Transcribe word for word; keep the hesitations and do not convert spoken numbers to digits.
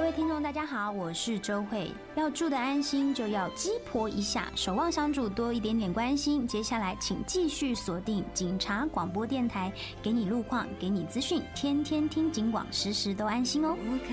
位听众大家好，我是周慧。要住得安心就要鸡婆一下，守望相助多一点点关心。接下来请继续锁定警察广播电台，给你路况，给你资讯，天天听警广，时时都安心哦。